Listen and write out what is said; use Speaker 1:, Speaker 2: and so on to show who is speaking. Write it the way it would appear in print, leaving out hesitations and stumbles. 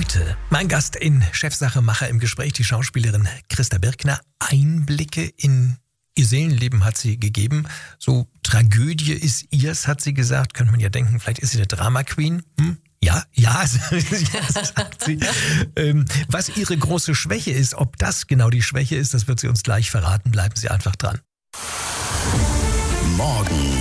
Speaker 1: Heute mein Gast in Chefsache Macher im Gespräch, die Schauspielerin Christa Birkner. Einblicke in ihr Seelenleben hat sie gegeben. So Tragödie ist ihrs, hat sie gesagt. Könnte man ja denken, vielleicht ist sie eine Drama Queen. Ja, sagt sie. Was ihre große Schwäche ist, ob das genau die Schwäche ist, das wird sie uns gleich verraten. Bleiben Sie einfach dran.
Speaker 2: Morgen